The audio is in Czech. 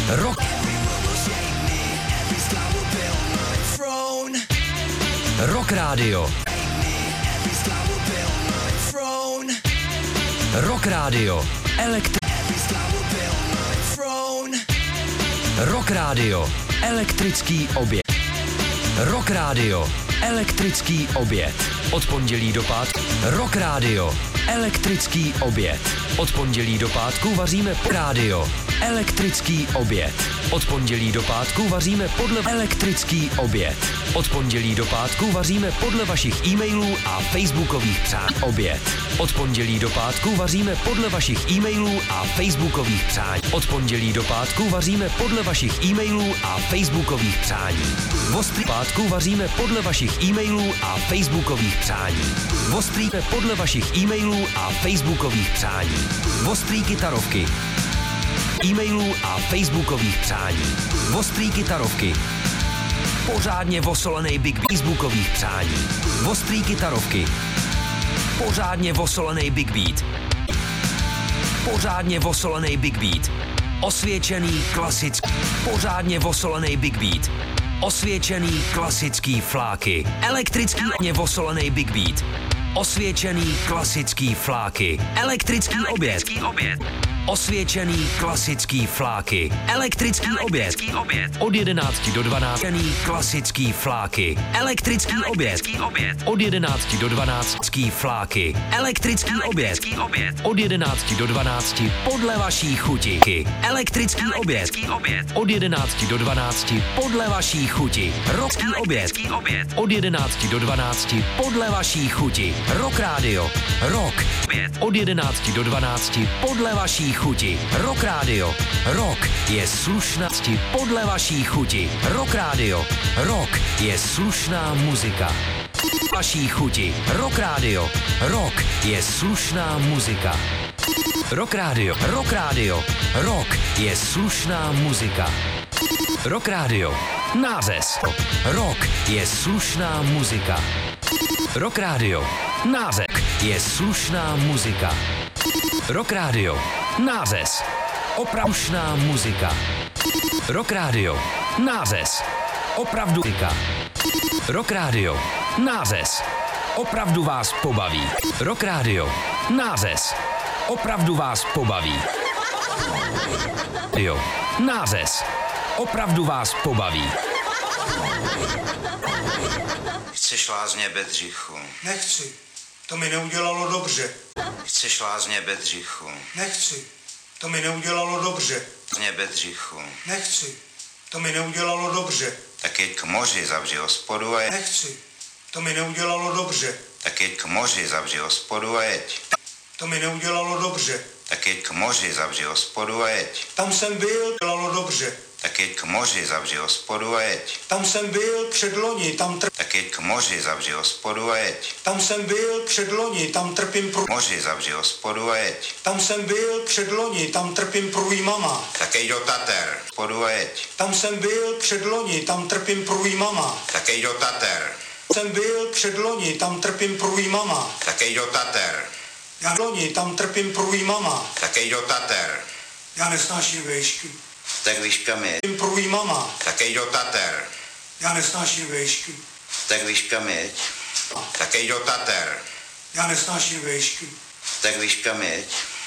Rock. Rock Radio. Rock Radio. Rock Radio. Elektrický oběd. Rock Radio. Elektrický oběd. Od pondělí do pátku. Rock Radio. Elektrický oběd. Od pondělí do pátku vaříme rádio. Elektrický oběd. Od pondělí do pátku vaříme podle elektrický oběd. Od pondělí do pátku vaříme podle vašich e-mailů a facebookových přání. Oběd. Od pondělí do pátku vaříme podle vašich e-mailů a facebookových přání. Od pondělí do pátku vaříme podle vašich e-mailů a facebookových přání. Ostrý pátku vaříme podle vašich e-mailů a facebookových přání. Ostrýme podle vašich e-mailů a facebookových přání. Ostrý kytarovky. E-mailů a facebookových přání. Ostrý kytarovky. Pořádně vosolenej Big Beat. Facebookových přání. Ostrý kytarovky. Pořádně vosolenej Big Beat. Pořádně vosolenej Big Beat. Osvědčený klasický. Pořádně vosolenej Big Beat. Osvědčený klasický fláky. Elektrický vosolenej Big Beat. Osvědčený klasický fláky. Elektrický oběd. Osvědčený klasický fláky. Elektrický oběd. Od 11 do 12. Klasický fláky. Elektrický oběd. Od 11 do 12. Fláky. Elektrický oběd. Od 11 do 12. Podle vaší chuti. Elektrický oběd. Od 11 do 12. Podle vaší chuti. Rocký oběd. Od 11 do 12. Podle vaší chuti. Rock Radio. Rock. Od 11 do 12. Podle vaší chuti. Rock Radio. Rock je slušnosti podle vaší chuti. Rock Radio. Rock je slušná muzika. Vaší chuti. Rock Radio. Rock je slušná muzika. Rock Radio. Rock Radio. Rock je slušná muzika. Rock Radio. Nářez. Rock je slušná muzika. Rock Radio. Nářek je slušná muzika. Rock Radio. Nářez. Opravdušná muzika. Rock Radio. Nářez. Opravdu muzika. Rock Radio. Nářez. Opravdu vás pobaví. Rock Radio. Nářez. Opravdu vás pobaví. Jo. Nářez. Opravdu vás pobaví. Chceš lázně Bedřichu? Nechci. To mi neudělalo dobře. Chceš lázně Bedřichu? Nechci. To mi neudělalo dobře. Lázně Bedřichu? Nechci. To mi neudělalo dobře. Tak jeď k moři, zavři hospodu a jeď. Nechci. To mi neudělalo dobře. Tak jeď k moři, zavři hospodu a jeď. To mi neudělalo dobře. Tak jeď k moři, zavři hospodu a jeď. Tam jsem byl, dělalo dobře. Tak jeď k moři, zavři hospodu a jeď. Tam jsem byl předloni, tam Tak jeď k moři, zavři hospodu a jeď. Tam jsem byl předloni, tam trpím Moři, zavři hospodu a jeď. Tam jsem byl předloni, tam trpím průj mama. Tak jeď do Tater, hospodu a jeď. Tam jsem byl předloni, tam trpím průj mama. Tak jeď do Tater. Jsem byl předloni, tam trpím průj mama. Tak jeď do Tater. Já loni, tam trpím průj mama. Tak jeď do Tater. Já nesnáším vejšky. Tak když kam jeď. Trpím průj mama. Tak jeď do Tater. Já nesnáším vejšky. Tak když kam jeď. Tak jeď do Tater. Já nesnáším vejšky. Tak když kam jeď.